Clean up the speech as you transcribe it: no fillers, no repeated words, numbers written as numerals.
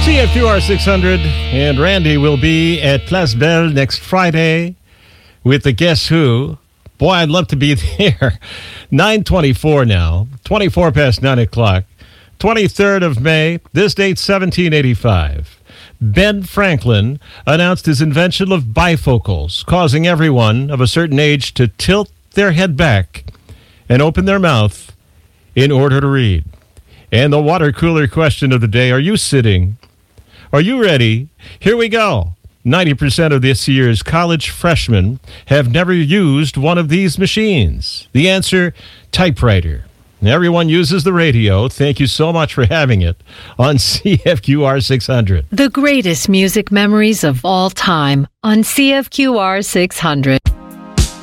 CFQR 600, and Randy will be at Place Belle next Friday with the Guess Who. Boy, I'd love to be there. 9:24 now, 24 past 9 o'clock, 23rd of May, this date 1785. Ben Franklin announced his invention of bifocals, causing everyone of a certain age to tilt their head back and open their mouth in order to read. And the water cooler question of the day, are you sitting? Are you ready? Here we go. 90% of this year's college freshmen have never used one of these machines. The answer, typewriter. Everyone uses the radio. Thank you so much for having it on CFQR 600. The greatest music memories of all time on CFQR 600.